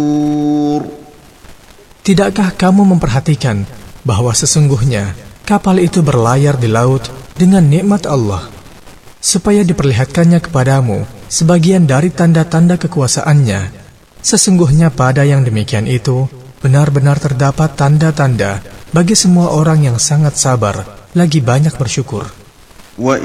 Tidakkah kamu memperhatikan bahwa sesungguhnya kapal itu berlayar di laut dengan nikmat Allah, supaya diperlihatkannya kepadamu sebagian dari tanda-tanda kekuasaannya? Sesungguhnya pada yang demikian itu benar-benar terdapat tanda-tanda bagi semua orang yang sangat sabar, lagi banyak bersyukur.